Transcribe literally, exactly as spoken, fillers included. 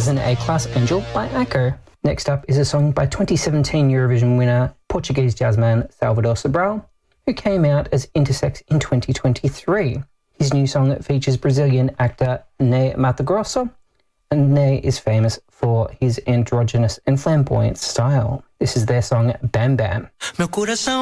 was an A-Class Angel by Echo. Next up is a song by twenty seventeen Eurovision winner Portuguese jazzman Salvador Sobral, who came out as intersex in twenty twenty-three. His new song features Brazilian actor Ney Matogrosso, and Ney is famous for his androgynous and flamboyant style. This is their song Bam Bam. Meu coração